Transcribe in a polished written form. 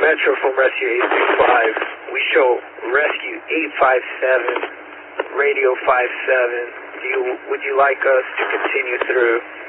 Metro from Rescue 865. We show Rescue 857, Radio 57. Would you like us to continue through?